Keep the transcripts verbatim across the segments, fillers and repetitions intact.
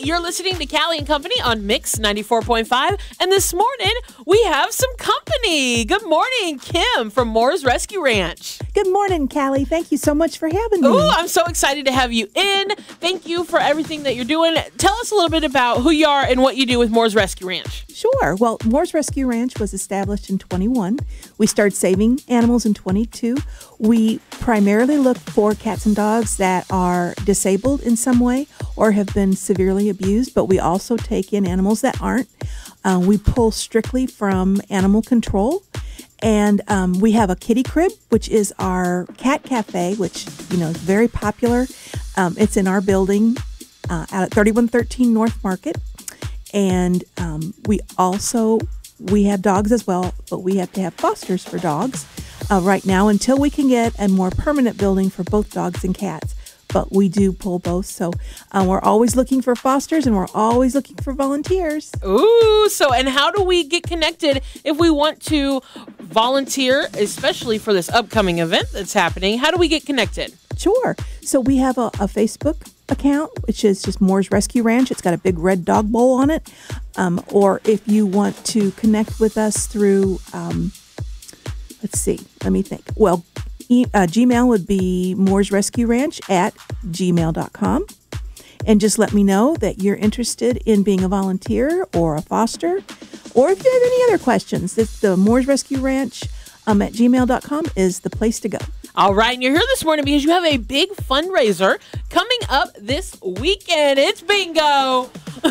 You're listening to Callie and Company on Mix ninety-four point five. And this morning, we have some company. Good morning, Kim from Moore's Rescue Ranch. Good morning, Callie. Thank you so much for having me. Ooh, I'm so excited to have you in. Thank you for everything that you're doing. Tell us a little bit about who you are and what you do with Moore's Rescue Ranch. Sure. Well, Moore's Rescue Ranch was established in twenty-one. We started saving animals in twenty-two. We primarily look for cats and dogs that are disabled in some way or have been severely abused, but we also take in animals that aren't. Uh, we pull strictly from animal control. And um, we have a kitty crib, which is our cat cafe, which, you know, is very popular. Um, it's in our building uh, out at thirty-one thirteen North Market. And um, we also, we have dogs as well, but we have to have fosters for dogs uh, right now until we can get a more permanent building for both dogs and cats. But we do pull both. So uh, we're always looking for fosters and we're always looking for volunteers. Ooh, so and how do we get connected if we want to volunteer, especially for this upcoming event that's happening? How do we get connected? Sure. So we have a, a Facebook account, which is just Moore's Rescue Ranch. It's got a big red dog bowl on it. Um, or if you want to connect with us through, um, let's see, let me think. Well, e- uh, Gmail would be Moore's Rescue Ranch at gmail dot com. And just let me know that you're interested in being a volunteer or a foster. Or if you have any other questions, it's the Moore's Rescue Ranch um, at gmail dot com is the place to go. All right, and you're here this morning because you have a big fundraiser coming up this weekend. It's bingo.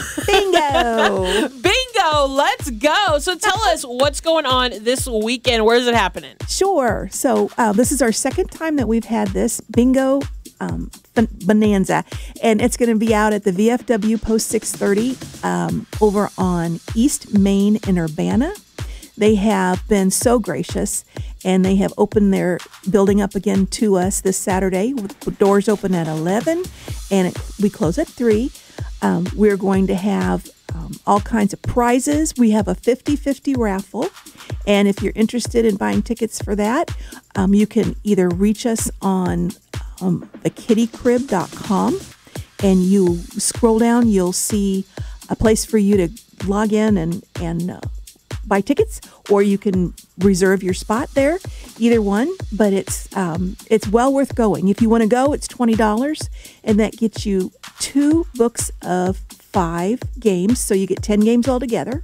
Bingo. Bingo. Let's go. So tell us what's going on this weekend. Where is it happening? Sure. So uh, this is our second time that we've had this bingo um, bonanza, and it's going to be out at the V F W Post six thirty um, over on East Main in Urbana. They have been so gracious, and they have opened their building up again to us this Saturday. Doors open at eleven, and it, we close at three. Um, we're going to have um, all kinds of prizes. We have a fifty-fifty raffle, and if you're interested in buying tickets for that, um, you can either reach us on um, the kitty crib dot com, and you scroll down, you'll see a place for you to log in and, and uh, buy tickets, or you can reserve your spot there. Either one, but it's um, it's well worth going. If you want to go, it's twenty dollars, and that gets you two books of five games, so you get ten games altogether,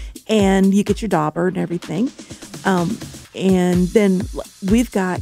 and you get your dauber and everything. Um, and then we've got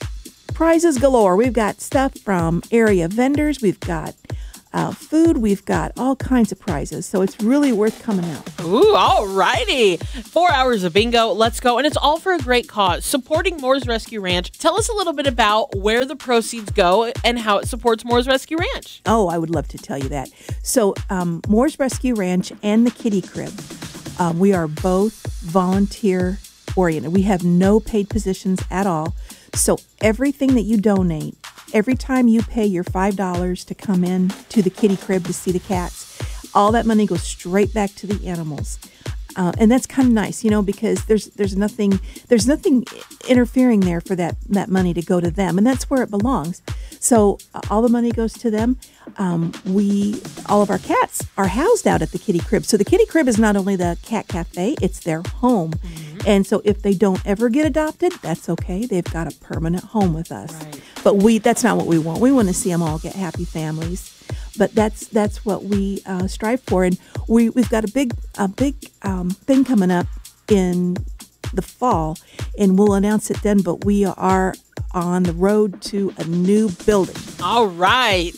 prizes galore. We've got stuff from area vendors. We've got Uh, food, we've got all kinds of prizes, so it's really worth coming out. Ooh, all righty. Four hours of bingo. Let's go. And it's all for a great cause, supporting Moore's Rescue Ranch. Tell us a little bit about where the proceeds go and how it supports Moore's Rescue Ranch. Oh, I would love to tell you that. So um, Moore's Rescue Ranch and the Kitty Crib, um, we are both volunteer oriented. We have no paid positions at all. So everything that you donate, every time you pay your five dollars to come in to the kitty crib to see the cats, all that money goes straight back to the animals. Uh, and that's kind of nice, you know, because there's there's nothing there's nothing interfering there for that, that money to go to them. And that's where it belongs. So uh, all the money goes to them. Um, we all of our cats are housed out at the kitty crib. So the kitty crib is not only the cat cafe, it's their home. Mm-hmm. And so if they don't ever get adopted, that's okay. They've got a permanent home with us. Right. But we that's not what we want. We want to see them all get happy families. But that's that's what we uh, strive for. And we, we've got a big a big um, thing coming up in the fall, and we'll announce it then. But we are on the road to a new building. All right.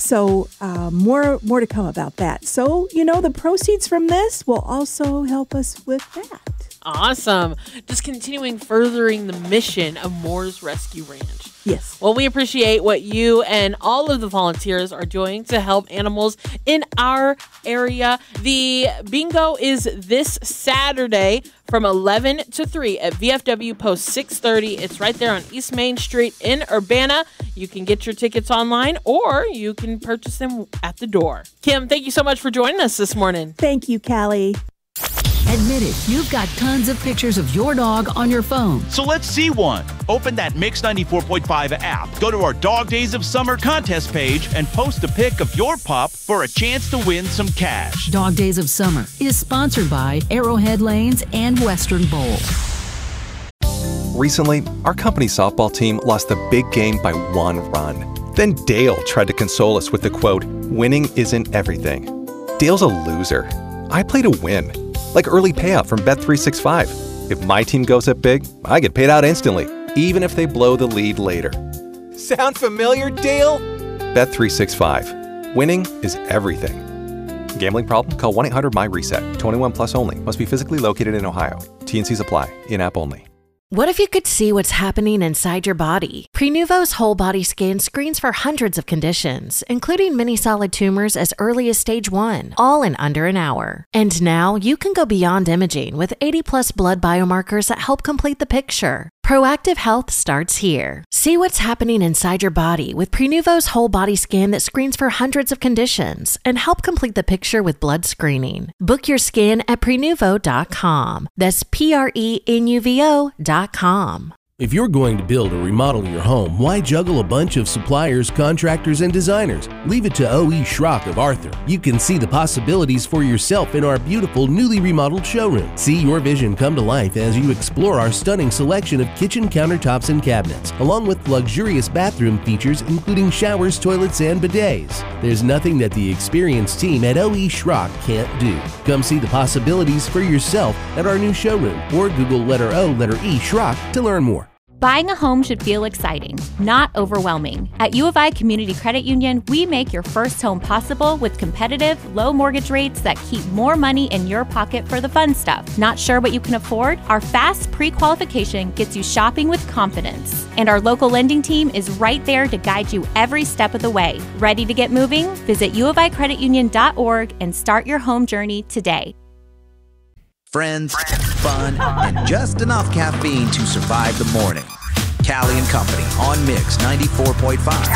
So uh, more more to come about that. So, you know, the proceeds from this will also help us with that. Awesome. Just continuing furthering the mission of Moore's Rescue Ranch. Yes. Well, we appreciate what you and all of the volunteers are doing to help animals in our area. The bingo is this Saturday from eleven to three at V F W Post six thirty. It's right there on East Main Street in Urbana. You can get your tickets online or you can purchase them at the door. Kim, thank you so much for joining us this morning. Thank you, Callie. Admit it, you've got tons of pictures of your dog on your phone. So let's see one. Open that Mix ninety-four point five app, go to our Dog Days of Summer contest page, and post a pic of your pup for a chance to win some cash. Dog Days of Summer is sponsored by Arrowhead Lanes and Western Bowl. Recently, our company softball team lost the big game by one run. Then Dale tried to console us with the quote, "Winning isn't everything." Dale's a loser. I play to win, like early payout from Bet three sixty-five. If my team goes up big, I get paid out instantly, even if they blow the lead later. Sound familiar, Dale? Bet three sixty-five. Winning is everything. Gambling problem? Call one eight hundred M Y RESET. twenty-one plus only. Must be physically located in Ohio. T and Cs apply. In-app only. What if you could see what's happening inside your body? Prenuvo's whole body scan screens for hundreds of conditions, including many solid tumors as early as stage one, all in under an hour. And now you can go beyond imaging with eighty plus blood biomarkers that help complete the picture. Proactive health starts here. See what's happening inside your body with Prenuvo's whole body scan that screens for hundreds of conditions and help complete the picture with blood screening. Book your scan at prenuvo dot com. That's P R E N U V O dot com. If you're going to build or remodel your home, why juggle a bunch of suppliers, contractors, and designers? Leave it to O E. Schrock of Arthur. You can see the possibilities for yourself in our beautiful, newly remodeled showroom. See your vision come to life as you explore our stunning selection of kitchen countertops and cabinets, along with luxurious bathroom features including showers, toilets, and bidets. There's nothing that the experienced team at O E. Schrock can't do. Come see the possibilities for yourself at our new showroom, or Google letter O, letter E, Schrock to learn more. Buying a home should feel exciting, not overwhelming. At U of I Community Credit Union, we make your first home possible with competitive, low mortgage rates that keep more money in your pocket for the fun stuff. Not sure what you can afford? Our fast pre-qualification gets you shopping with confidence. And our local lending team is right there to guide you every step of the way. Ready to get moving? Visit u of i credit union dot org and start your home journey today. Friends, fun, and just enough caffeine to survive the morning. Callie and Company on Mix ninety-four point five.